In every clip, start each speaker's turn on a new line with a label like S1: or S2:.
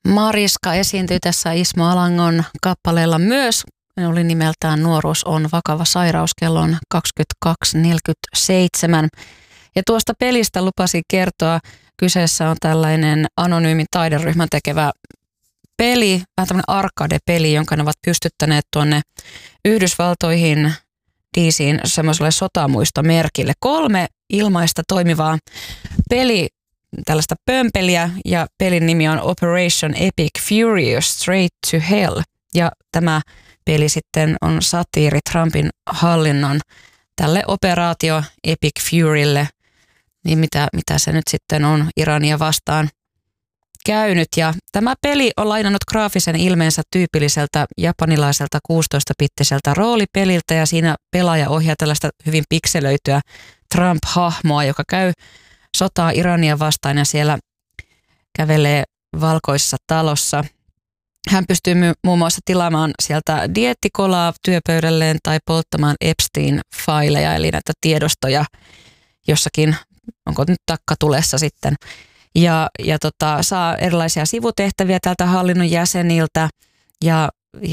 S1: Mariska esiintyi tässä Ismo Alangon kappaleella myös. Ne oli nimeltään Nuoruus on vakava sairaus, kello on 22.47. Ja tuosta pelistä lupasin kertoa. Kyseessä on tällainen anonyymin taideryhmän tekevä peli, vähän tämmöinen arcade-peli, jonka ne ovat pystyttäneet tuonne Yhdysvaltoihin DC:n semmoiselle sotamuistomerkille. 3 ilmaista toimivaa tällaista pömpeliä, ja pelin nimi on Operation Epic Fury Straight to Hell. Ja tämä peli sitten on satiiri Trumpin hallinnon tälle operaatio Epic Furylle, niin mitä se nyt sitten on Irania vastaan käynyt. Ja tämä peli on lainannut graafisen ilmeensä tyypilliseltä japanilaiselta 16-bittiseltä roolipeliltä, ja siinä pelaaja ohjaa tällaista hyvin pikselöityä Trump-hahmoa, joka käy sotaa Irania vastaan ja siellä kävelee valkoisessa talossa. Hän pystyy muun muassa tilaamaan sieltä dieettikolaa työpöydälleen tai polttamaan Epstein-faileja, eli näitä tiedostoja jossakin, onko nyt takkatulessa sitten. Ja saa erilaisia sivutehtäviä tältä hallinnon jäseniltä ja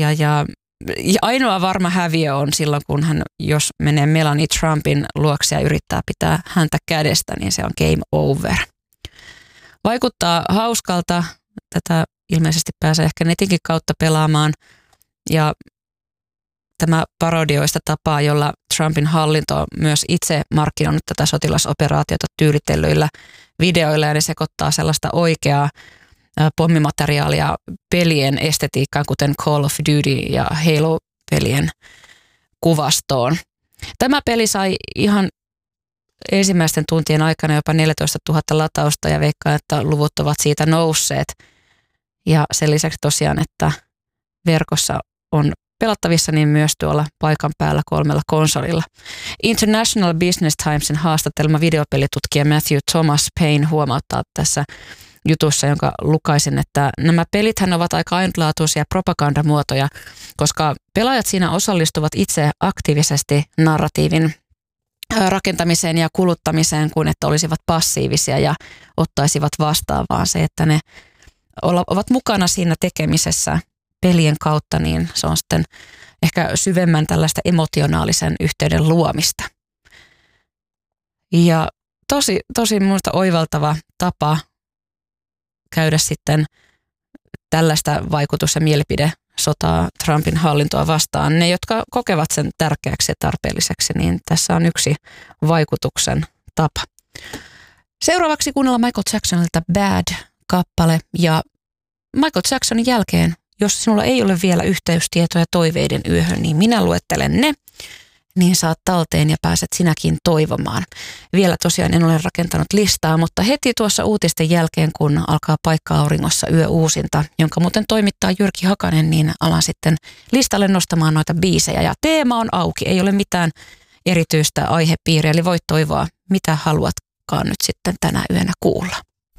S1: ainoa varma häviö on silloin, kun jos menee Melania Trumpin luokse ja yrittää pitää häntä kädestä, niin se on game over. Vaikuttaa hauskalta. Tätä ilmeisesti pääsee ehkä netinkin kautta pelaamaan. Ja tämä parodioista tapaa, jolla Trumpin hallinto on myös itse markkinoinut tätä sotilasoperaatiota tyylitellyillä videoilla, ja ne sekoittaa sellaista oikeaa pommimateriaalia pelien estetiikkaan, kuten Call of Duty ja Halo-pelien kuvastoon. Tämä peli sai ihan ensimmäisten tuntien aikana jopa 14 000 latausta, ja veikkaan, että luvut ovat siitä nousseet. Ja sen lisäksi tosiaan, että verkossa on pelattavissa niin myös tuolla paikan päällä 3 konsolilla. International Business Timesin haastattelema videopelitutkija Matthew Thomas Payne huomauttaa tässä jutussa, jonka lukaisin, että nämä pelithän ovat aika ainutlaatuisia propagandamuotoja, koska pelaajat siinä osallistuvat itse aktiivisesti narratiivin rakentamiseen ja kuluttamiseen, kuin että olisivat passiivisia ja ottaisivat vastaan, vaan se, että ne ovat mukana siinä tekemisessä pelien kautta, niin se on sitten ehkä syvemmän tällaista emotionaalisen yhteyden luomista. Ja tosi minusta oivaltava tapa käydä sitten tällaista vaikutus- ja mielipidesotaa Trumpin hallintoa vastaan. Ne, jotka kokevat sen tärkeäksi ja tarpeelliseksi, niin tässä on yksi vaikutuksen tapa. Seuraavaksi kuunnellaan Michael Jacksonilta Bad-kappale, ja Michael Jacksonin jälkeen, jos sinulla ei ole vielä yhteystietoja toiveiden yöhön, niin minä luettelen ne, niin saat talteen ja pääset sinäkin toivomaan. Vielä tosiaan en ole rakentanut listaa, mutta heti tuossa uutisten jälkeen, kun alkaa Paikka auringossa yöuusinta, jonka muuten toimittaa Jyrki Hakanen, niin alan sitten listalle nostamaan noita biisejä. Ja teema on auki, ei ole mitään erityistä aihepiiriä, eli voit toivoa, mitä haluatkaan nyt sitten tänä yönä kuulla.